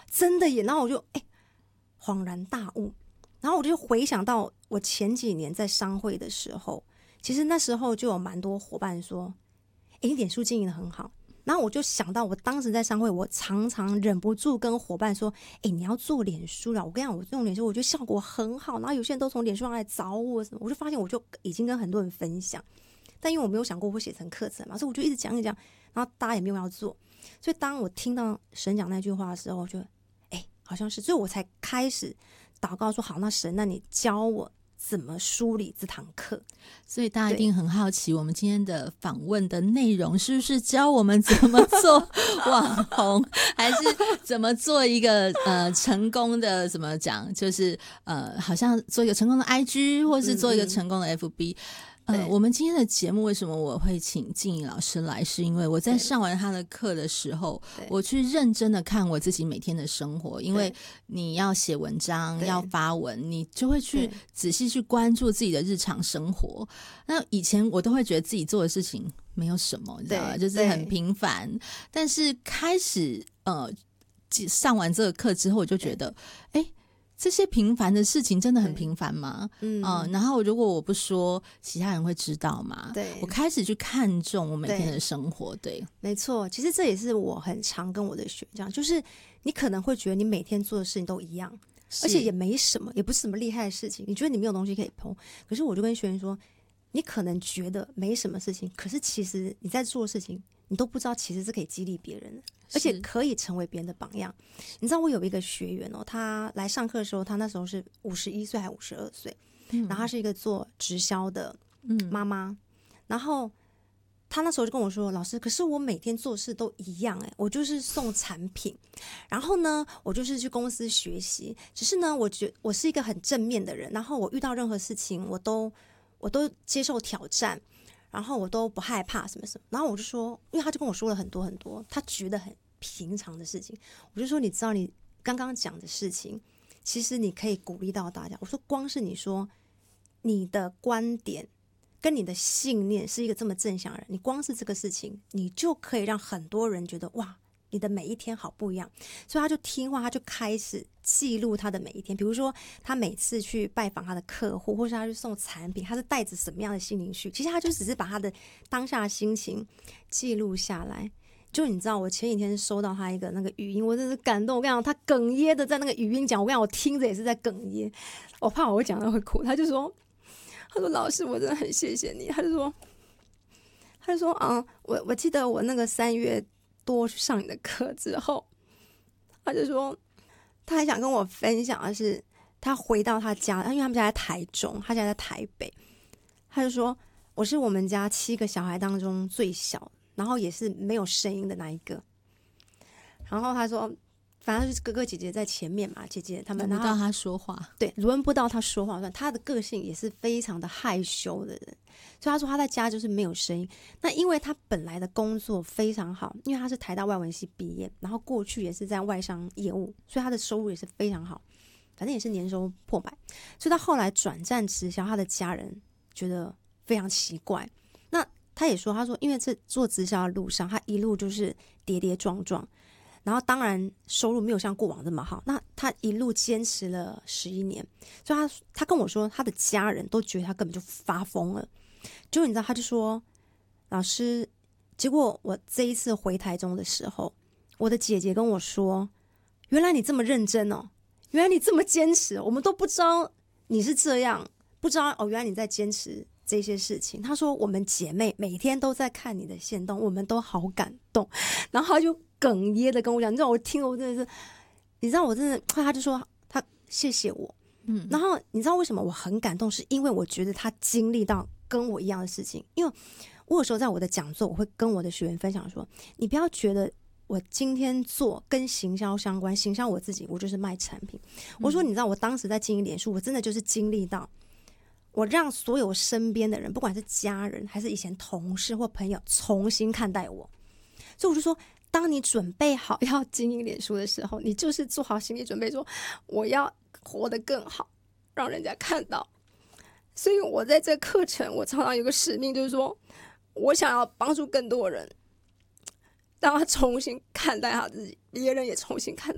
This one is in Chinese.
真的耶！然后我就恍然大悟，然后我就回想到我前几年在商会的时候，其实那时候就有蛮多伙伴说，你脸书经营的很好。然后我就想到我当时在商会，我常常忍不住跟伙伴说，你要做脸书啦，我跟你讲，我用脸书我觉得效果很好，然后有些人都从脸书上来找我什么，我就发现我就已经跟很多人分享，但因为我没有想过会写成课程嘛，所以我就一直讲一讲，然后大家也没有要做。所以当我听到神讲那句话的时候，我就好像是，所以我才开始祷告说，好，那神，那你教我怎么梳理这堂课。 所以大家一定很好奇，我们今天的访问的内容是不是教我们怎么做网红，还是怎么做一个成功的，怎么讲，就是好像做一个成功的 IG， 或是做一个成功的 FB。我们今天的节目为什么我会请静怡老师来，是因为我在上完他的课的时候，我去认真的看我自己每天的生活，因为你要写文章要发文，你就会去仔细去关注自己的日常生活。那以前我都会觉得自己做的事情没有什么，你知道吗？就是很平凡。但是开始上完这个课之后，我就觉得这些平凡的事情真的很平凡吗？然后如果我不说，其他人会知道吗？对，我开始去看重我每天的生活。对， 没错，其实这也是我很常跟我的学员讲，就是你可能会觉得你每天做的事情都一样，而且也没什么，也不是什么厉害的事情，你觉得你没有东西可以碰。可是我就跟学员说，你可能觉得没什么事情，可是其实你在做的事情你都不知道，其实是可以激励别人的，而且可以成为别人的榜样。你知道我有一个学员他来上课的时候，他那时候是51岁还52岁，然后他是一个做直销的妈妈，然后他那时候就跟我说，老师，可是我每天做事都一样我就是送产品，然后呢我就是去公司学习，只是呢我觉得我是一个很正面的人，然后我遇到任何事情我都接受挑战，然后我都不害怕什么什么。然后我就说，因为他就跟我说了很多很多他觉得很平常的事情，我就说，你知道你刚刚讲的事情其实你可以鼓励到大家。我说光是你说你的观点跟你的信念是一个这么正向的人，你光是这个事情你就可以让很多人觉得哇，你的每一天好不一样。所以他就听话，他就开始记录他的每一天，比如说他每次去拜访他的客户，或是他去送产品，他是带着什么样的心情去，其实他就只是把他的当下的心情记录下来。就你知道我前几天收到他一个那个语音，我真是感动，我跟你讲，他哽咽的在那个语音讲，我跟你讲，我听着也是在哽咽，我怕我会讲到会哭。他说老师我真的很谢谢你。他就说我记得我那个3月多去上你的课之后，他就说他还想跟我分享的是，他回到他家，因为他们家在台中，他家在台北，他就说我是我们家7个小孩当中最小，然后也是没有声音的那一个。然后他说反正就是哥哥姐姐在前面嘛，姐姐他们轮不到他说话， 对，轮不到他说话。他的个性也是非常的害羞的人，所以他说他在家就是没有声音。那因为他本来的工作非常好，因为他是台大外文系毕业，然后过去也是在外商业务，所以他的收入也是非常好，反正也是年收破百。所以他后来转战直销，他的家人觉得非常奇怪。那他也说，他说因为这做直销的路上，他一路就是跌跌撞撞，然后当然收入没有像过往这么好，那他一路坚持了11年，所以他跟我说，他的家人都觉得他根本就发疯了。结果你知道，他就说，老师，结果我这一次回台中的时候，我的姐姐跟我说，原来你这么认真哦，原来你这么坚持，我们都不知道你是这样，不知道原来你在坚持这些事情。他说我们姐妹每天都在看你的限动，我们都好感动。然后他就哽咽的跟我讲，你知道我听了我真的是，你知道我真的，他就说他谢谢我，然后你知道为什么我很感动，是因为我觉得他经历到跟我一样的事情。因为我有时候在我的讲座，我会跟我的学员分享说，你不要觉得我今天做跟行销相关，行销我自己，我就是卖产品。我说你知道我当时在经营脸书，我真的就是经历到我让所有身边的人，不管是家人还是以前同事或朋友，重新看待我。所以我就说，当你准备好要经营脸书的时候，你就是做好心理准备，说我要活得更好，让人家看到。所以我在这课程，我常常有个使命，就是说我想要帮助更多人，让他重新看待他自己，别人也重新看待